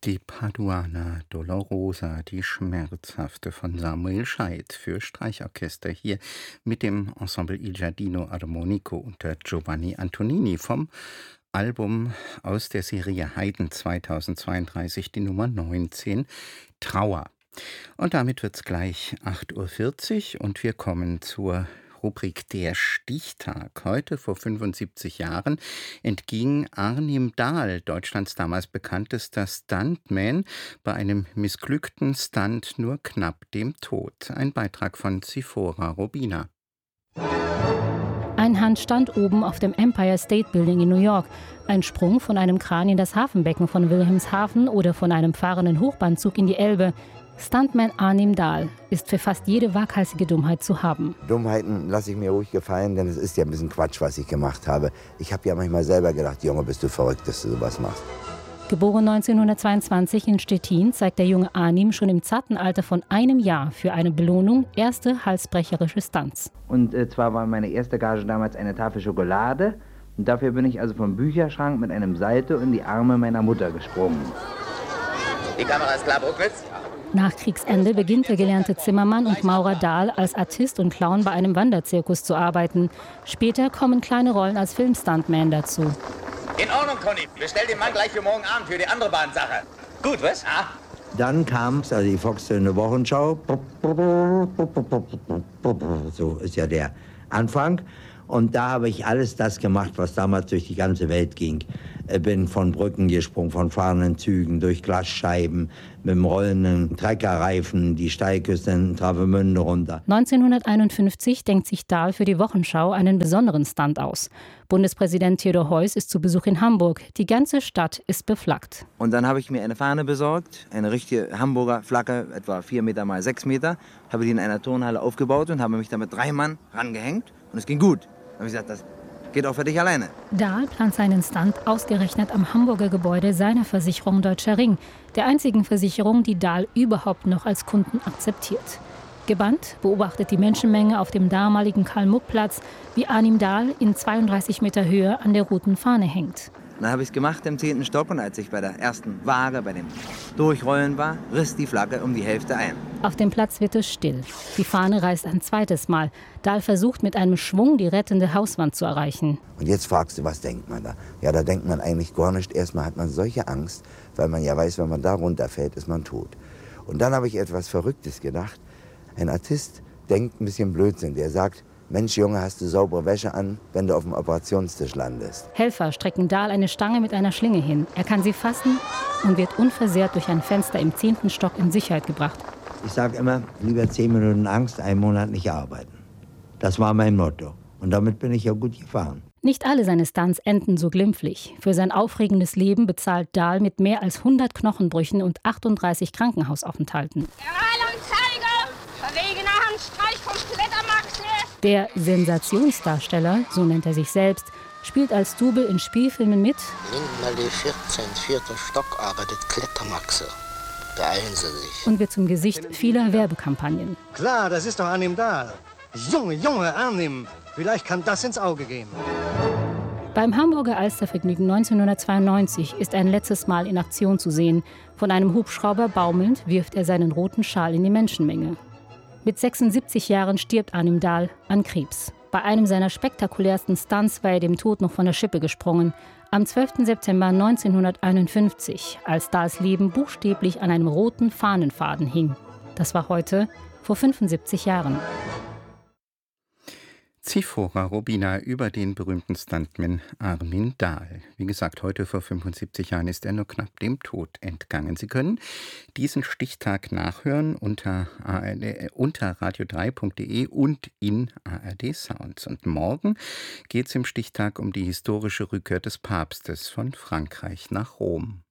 Die Paduana Dolorosa, die Schmerzhafte von Samuel Scheidt für Streichorchester hier mit dem Ensemble Il Giardino Armonico unter Giovanni Antonini vom Album aus der Serie Haydn 2032, die Nummer 19, Trauer. Und damit wird's gleich 8:40 Uhr und wir kommen zur Rubrik Der Stichtag. Heute vor 75 Jahren entging Arnim Dahl, Deutschlands damals bekanntester Stuntman, bei einem missglückten Stunt nur knapp dem Tod. Ein Beitrag von Zifora Robina. Ein Handstand oben auf dem Empire State Building in New York, ein Sprung von einem Kran in das Hafenbecken von Wilhelmshaven oder von einem fahrenden Hochbahnzug in die Elbe. Stuntman Arnim Dahl ist für fast jede waghalsige Dummheit zu haben. Dummheiten lasse ich mir ruhig gefallen, denn es ist ja ein bisschen Quatsch, was ich gemacht habe. Ich habe ja manchmal selber gedacht, Junge, bist du verrückt, dass du sowas machst. Geboren 1922 in Stettin, zeigt der junge Arnim schon im zarten Alter von einem Jahr für eine Belohnung erste halsbrecherische Stunts. Und zwar war meine erste Gage damals eine Tafel Schokolade. Und dafür bin ich also vom Bücherschrank mit einem Salto in die Arme meiner Mutter gesprungen. Die Kamera ist klar, Bruckwitz? Nach Kriegsende beginnt der gelernte Zimmermann und Maurer Dahl als Artist und Clown bei einem Wanderzirkus zu arbeiten. Später kommen kleine Rollen als Filmstuntman dazu. In Ordnung, Conny. Bestell den Mann gleich für morgen Abend für die andere Bahnsache. Gut, was? Ah? Dann kam also die Volkszone Wochenschau. So ist ja der Anfang. Und da habe ich alles das gemacht, was damals durch die ganze Welt ging. Bin von Brücken gesprungen, von fahrenden Zügen, durch Glasscheiben, mit dem rollenden Treckerreifen, die Steilküste in Travemünde runter. 1951 denkt sich Dahl für die Wochenschau einen besonderen Stunt aus. Bundespräsident Theodor Heuss ist zu Besuch in Hamburg. Die ganze Stadt ist beflaggt. Und dann habe ich mir eine Fahne besorgt, eine richtige Hamburger Flagge, etwa 4 Meter mal 6 Meter. Habe die in einer Turnhalle aufgebaut und habe mich da mit 3 Mann rangehängt. Und es ging gut. Da habe ich gesagt, das geht auch für dich alleine. Dahl plant seinen Stunt ausgerechnet am Hamburger Gebäude seiner Versicherung Deutscher Ring, der einzigen Versicherung, die Dahl überhaupt noch als Kunden akzeptiert. Gebannt beobachtet die Menschenmenge auf dem damaligen Karl-Muck-Platz, wie Arnim Dahl in 32 Meter Höhe an der roten Fahne hängt. Dann habe ich es gemacht im 10. Stock und als ich bei der ersten Waage, bei dem Durchrollen war, riss die Flagge um die Hälfte ein. Auf dem Platz wird es still. Die Fahne reißt ein zweites Mal. Dahl versucht mit einem Schwung die rettende Hauswand zu erreichen. Und jetzt fragst du, was denkt man da? Ja, da denkt man eigentlich gar nicht. Erstmal hat man solche Angst, weil man ja weiß, wenn man da runterfällt, ist man tot. Und dann habe ich etwas Verrücktes gedacht. Ein Artist denkt ein bisschen Blödsinn. Der sagt, Mensch, Junge, hast du saubere Wäsche an, wenn du auf dem Operationstisch landest. Helfer strecken Dahl eine Stange mit einer Schlinge hin. Er kann sie fassen und wird unversehrt durch ein Fenster im 10. Stock in Sicherheit gebracht. Ich sage immer, lieber 10 Minuten Angst, einen Monat nicht arbeiten. Das war mein Motto. Und damit bin ich ja gut gefahren. Nicht alle seine Stunts enden so glimpflich. Für sein aufregendes Leben bezahlt Dahl mit mehr als 100 Knochenbrüchen und 38 Krankenhausaufenthalten. Verwegener Handstreich vom Klettermaxe. Der Sensationsdarsteller, so nennt er sich selbst, spielt als Double in Spielfilmen mit. Lindnerlee 14, 4. Stock arbeitet Klettermaxe. Beeilen Sie sich. Und wird zum Gesicht vieler Werbekampagnen. Klar, das ist doch Arnim Dahl. Junge, Arnim. Vielleicht kann das ins Auge gehen. Beim Hamburger Alstervergnügen 1992 ist ein letztes Mal in Aktion zu sehen. Von einem Hubschrauber baumelnd wirft er seinen roten Schal in die Menschenmenge. Mit 76 Jahren stirbt Arnim Dahl an Krebs. Bei einem seiner spektakulärsten Stunts war er dem Tod noch von der Schippe gesprungen. Am 12. September 1951, als Dahls Leben buchstäblich an einem roten Fahnenfaden hing. Das war heute vor 75 Jahren. Zifora Robina über den berühmten Stuntman Armin Dahl. Wie gesagt, heute vor 75 Jahren ist er nur knapp dem Tod entgangen. Sie können diesen Stichtag nachhören unter radio3.de und in ARD Sounds. Und morgen geht es im Stichtag um die historische Rückkehr des Papstes von Frankreich nach Rom.